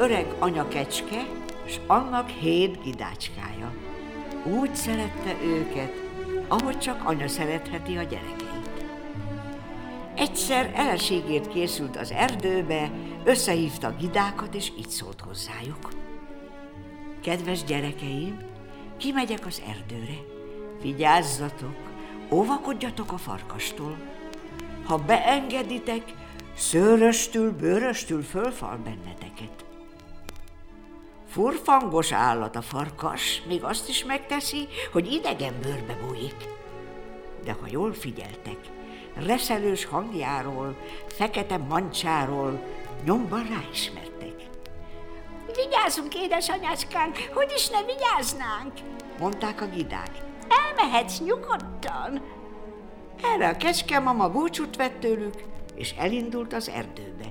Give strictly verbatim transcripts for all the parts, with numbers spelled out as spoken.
öreg anyakecske, s annak hét gidácskája. Úgy szerette őket, ahogy csak anya szeretheti a gyerekeit. Egyszer eleségért készült az erdőbe, összehívta a gidákat, és így szólt hozzájuk. Kedves gyerekeim, kimegyek az erdőre. Vigyázzatok, óvakodjatok a farkastól. Ha beengeditek, szőröstül, bőröstül fölfal benneteket. Furfangos állat a farkas, még azt is megteszi, hogy idegen bőrbe bújik. De ha jól figyeltek, reszelős hangjáról, fekete mancsáról nyomban ráismertek. Vigyázzunk, édesanyácskánk, hogy is ne vigyáznánk, mondták a gidák. Elmehetsz nyugodtan. Erre a kecskemama búcsút vett tőlük, és elindult az erdőbe.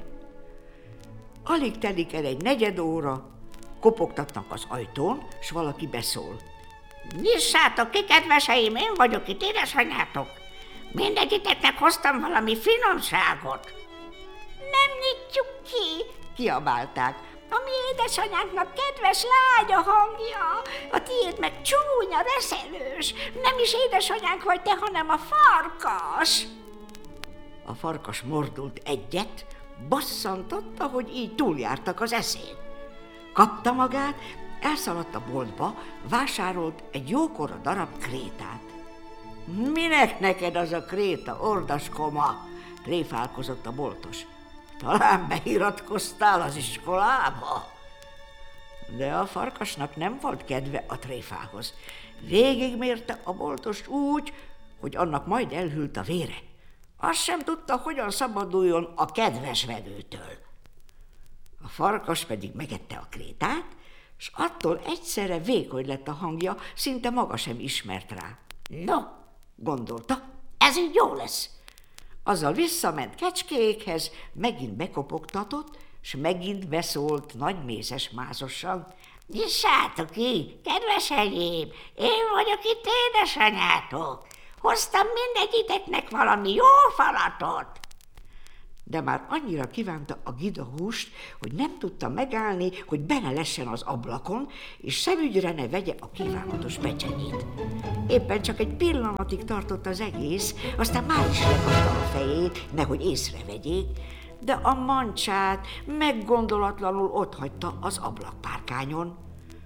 Alig telik el egy negyed óra, kopogtatnak az ajtón, s valaki beszól. Nyissátok ki, kedveseim, én vagyok itt, édesanyátok. Mindegyiteknek hoztam valami finomságot. Nem nyitjuk ki, kiabálták. A mi édesanyánknak kedves lágy a hangja, a tiéd meg csúnya, reszelős. Nem is édesanyánk vagy te, hanem a farkas. A farkas mordult egyet, bosszantotta, hogy így túljártak az eszén. Kapta magát, elszaladt a boltba, vásárolt egy jókora darab krétát. Minek neked az a kréta, ordaskoma? Tréfálkozott a boltos. Talán beiratkoztál az iskolába? De a farkasnak nem volt kedve a tréfához. Végigmérte a boltost úgy, hogy annak majd elhűlt a vére. Azt sem tudta, hogyan szabaduljon a kedves vevőtől. A farkas pedig megette a krétát, s attól egyszerre vékony lett a hangja, szinte maga sem ismert rá. No, gondolta, ez így jó lesz. Azzal visszament kecskékhez, megint bekopogtatott, s megint beszólt nagy mézes mázosan. Nyissátok ki, kedveseim, én vagyok itt édesanyátok. Hoztam mindegyiteknek valami jó falatot. De már annyira kívánta a gida húst, hogy nem tudta megállni, hogy bele lessen az ablakon, és szemügyre ne vegye a kívánatos becsenyét. Éppen csak egy pillanatig tartott az egész, aztán már is lekapta a fejét, nehogy észrevegyék, de a mancsát meggondolatlanul otthagyta az ablakpárkányon.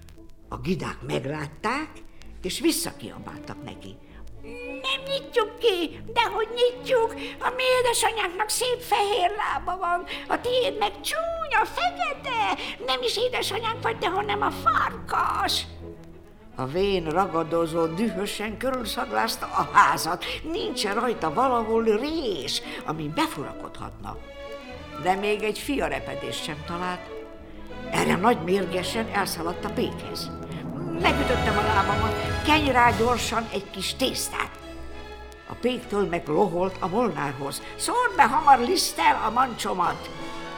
A gidák meglátták, és visszakiabáltak neki. Nem nyitjuk ki, dehogy nyitjuk, a mi édesanyánknak szép fehér lába van, a tiéd meg csúnya, fekete, nem is édesanyánk vagy te, hanem a farkas. A vén ragadozó dühösen körülszaglázta a házat, nincsen rajta valahol rés, ami befurakodhatna. De még egy fiarepedést sem talált. Erre nagy mérgesen elszaladt a pékhez. Megütöttem a lábamat, kenj rá gyorsan egy kis tésztát. A péktől meg loholt a Molnárhoz. Szórd be hamar liszttel a mancsomat!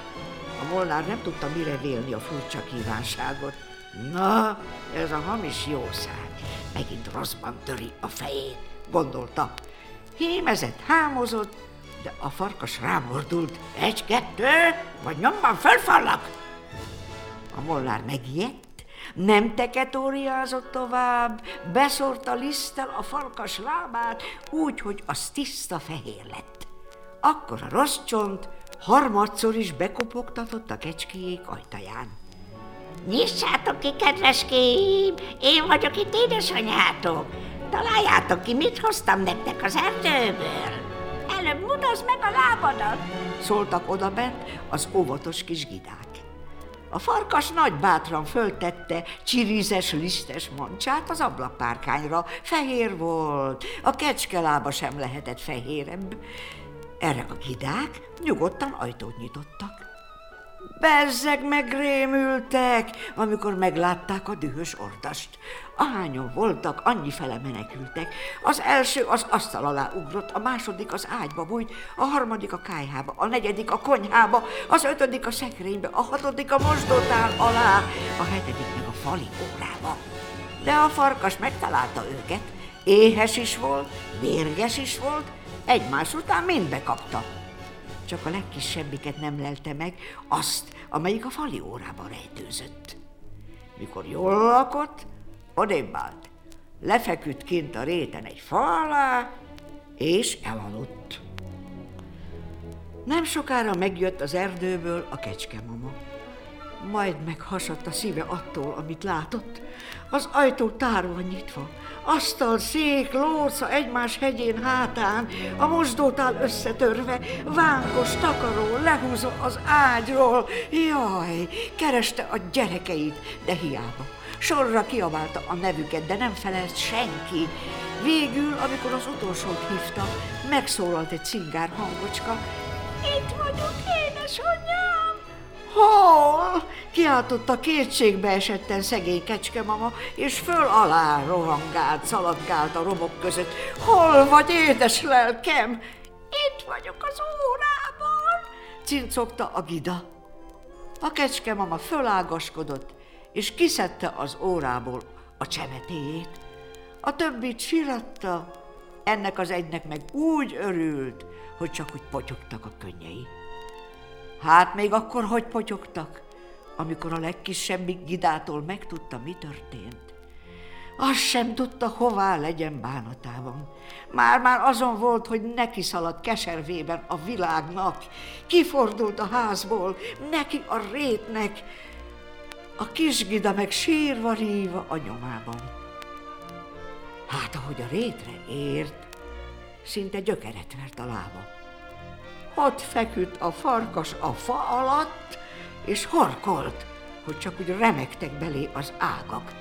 A Molnár nem tudta mire vélni a furcsa kívánságot. Na, ez a hamis jószág megint rosszban töri a fejét, gondolta. Hémezett, hámozott, de a farkas rámordult. Egy-kettő, vagy nyomban fölfallak! A Molnár megijedt, nem teketóriázott tovább, beszórta liszttel a farkas lábát, úgy, hogy az tiszta fehér lett. Akkor a rossz csont harmadszor is bekopogtatott a kecskéjék ajtaján. Nyissátok ki, kedveskéim, én vagyok itt édesanyátok. Találjátok ki, mit hoztam nektek az erdőből. Előbb mutasd meg a lábadat, szóltak odabent az óvatos kis gidák. A farkas nagy bátran föltette csirizes, lisztes mancsát az ablakpárkányra. Fehér volt, a kecske lába sem lehetett fehérebb. Erre a gidák nyugodtan ajtót nyitottak. Bezzeg megrémültek, amikor meglátták a dühös ordast. Ahányan voltak, annyifele menekültek. Az első az asztal alá ugrott, a második az ágyba bújt, a harmadik a kályhába, a negyedik a konyhába, az ötödik a szekrénybe, a hatodik a mosdótál alá, a hetedik meg a fali órába. De a farkas megtalálta őket, éhes is volt, mérges is volt, egymás után mind bekapta. csak a legkisebbiket nem lelte meg, azt, amelyik a fali órában rejtőzött. Mikor jól lakott, odébb állt, lefeküdt kint a réten egy fa alá, és elaludt. Nem sokára megjött az erdőből a kecskemama. Majd meghasadt a szíve attól, amit látott. Az ajtó tárva nyitva, asztal, szék, lóca egymás hegyén hátán, a mosdótál összetörve, vánkos takaró lehúzva az ágyról. Jaj, kereste a gyerekeit, de hiába. Sorra kiabálta a nevüket, de nem felelt senki. Végül, amikor az utolsót hívta, megszólalt egy cingár hangocska. Itt vagyok, édesanyám! Hol? Kiáltotta kétségbe esetten szegény kecskemama, és föl alá rohangált, szaladgált a romok között. Hol vagy, édes lelkem? Itt vagyok az órában, cincogta a gida. A kecskemama fölágaskodott, és kiszedte az órából a csemetéjét. A többit síratta, ennek az egynek meg úgy örült, hogy csak úgy potyogtak a könnyei. Hát még akkor hogy potyogtak, amikor a legkisebbik gidától megtudta, mi történt. Azt sem tudta, hová legyen bánatában. Már-már azon volt, hogy neki szaladt keservében a világnak. Kifordult a házból, neki a rétnek. A kis gida meg sírva ríva a nyomában. Hát, ahogy a rétre ért, szinte gyökeret vert a lába. Ott feküdt a farkas a fa alatt, és horkolt, hogy csak úgy remegtek belé az ágak.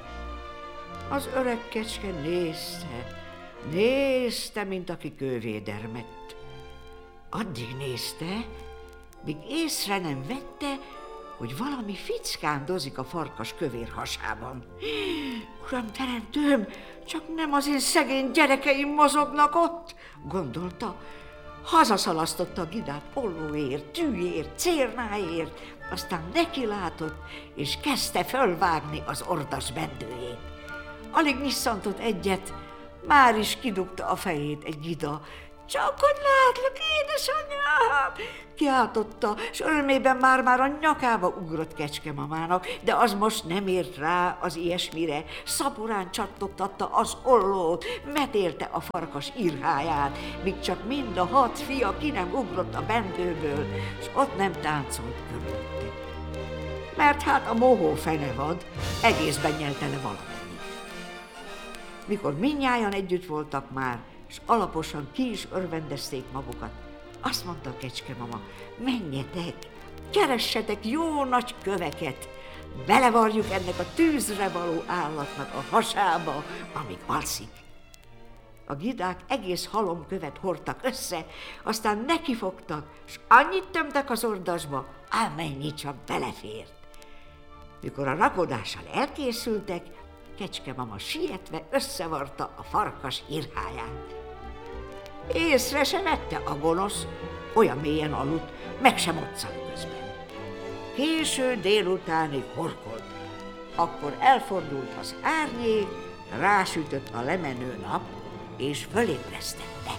Az öreg kecske nézte, nézte, mint aki kővédermett. Addig nézte, míg észre nem vette, hogy valami fickándozik a farkas kövér hasában. Uram, teremtőm, csak nem az én szegény gyerekeim mozognak ott, gondolta. Hazaszalasztotta a gidát ollóért, tűért, cérnáért, aztán neki látott, és kezdte fölvágni az ordas bendőjét. Alig nyisszantott egyet, már is kidugta a fejét egy gida. Csak hogy látlak, édesanyám! Kiáltotta, s örömében már-már a nyakába ugrott kecskemamának, de az most nem ért rá az ilyesmire. Szaporán csattogtatta az ollót, metélte a farkas irháját, míg csak mind a hat fia ki nem ugrott a bendőből, s ott nem táncolt körülötte. Mert hát a mohó fenevad egészben nyelte le valamennyi. Mikor mindnyájan együtt voltak már, és alaposan ki is örvendezték magukat, azt mondta a kecskemama, menjetek, keressetek jó nagy köveket, belevarjuk ennek a tűzre való állatnak a hasába, amíg alszik. A gidák egész halomkövet hordtak össze, aztán nekifogtak, s annyit tömtek az ordasba, amennyi csak belefért. Mikor a rakodással elkészültek, kecskemama sietve összevarta a farkas irháját. Észre se vette a gonosz, olyan mélyen aludt, meg sem moccant közben. Késő délutánig horkolt, akkor elfordult az árnyék, rásütött a lemenő nap, és fölébresztette.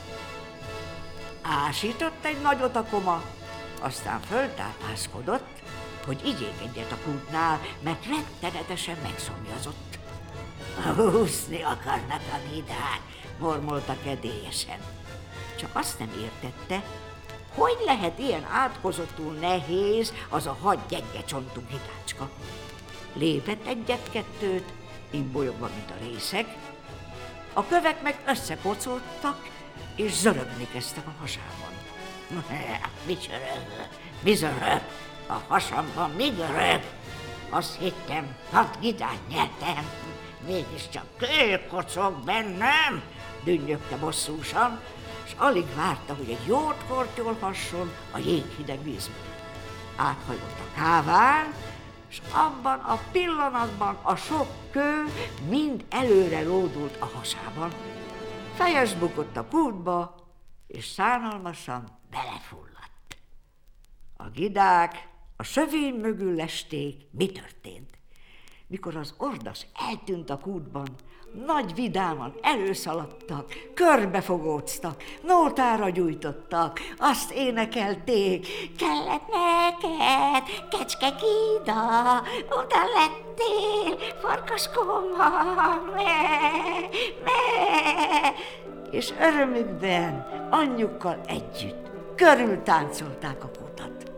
Ásított egy nagyot a koma, aztán föltápászkodott, hogy igyék egyet a kútnál, mert rettenetesen megszomjazott. Húszni akarnak a gidák, mormolta kedélyesen. Csak azt nem értette, hogy lehet ilyen átkozottul nehéz az a hat gyenge csontú gidácska. Lépett egyet-kettőt, imbolyogva, mint a részeg, a kövek meg összekocoltak, és zörögni kezdtek a hasában. Mi csörög, mi zörög, a hasamban mi görög? Azt hittem, hat gidát nyertem, mégiscsak kőkocog bennem, dünnyögte bosszúsan, s alig várta, hogy egy jót kortyolhasson a jéghideg vízből. Áthajolt a káván, s abban a pillanatban a sok kő mind előre lódult a hasában. Fejes bukott a kútba, és szánalmasan belefulladt. A gidák a sövény mögül lesték, mi történt. Mikor az ordas eltűnt a kútban, nagy vidáman előszaladtak, körbefogóztak, nótára gyújtottak, azt énekelték: kellett neked kecske kída, oda lettél farkaskoma, me, me. És örömükben anyjukkal együtt körültáncolták a kutat.